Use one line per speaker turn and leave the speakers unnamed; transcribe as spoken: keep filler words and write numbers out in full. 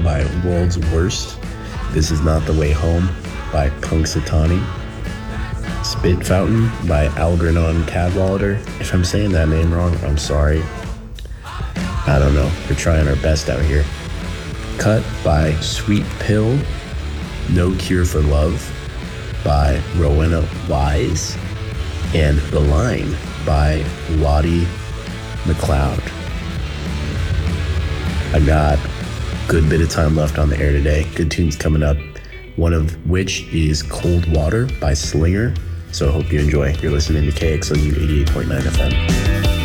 by World's Worst. This Is Not the Way Home by Punxsutawney. Spit Fountain by Algernon Cadwallader. If I'm saying that name wrong, I'm sorry. I don't know. We're trying our best out here. Cut by Sweet Pill. No Cure for Love by Rowena Wise. And The Line by Lottie McLeod. I got a good bit of time left on the air today. Good tunes coming up. One of which is Cold Water by Slinger. So I hope you enjoy. You're listening to K X L U eighty-eight point nine F M.